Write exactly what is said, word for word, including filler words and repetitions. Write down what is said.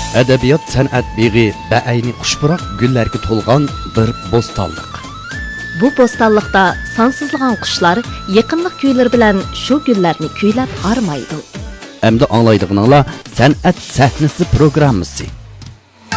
Adabiyot san'at beg'i ba'ayni xushpuroq gullarga to'lgan bir bo'stonliq. Bu bo'stonliqda sonsizlagan qushlar yaqinlik kuylari bilan shu gullarni kuylab harmaydi. Endi anglaydiganinglar san'at sahnasi programmasi.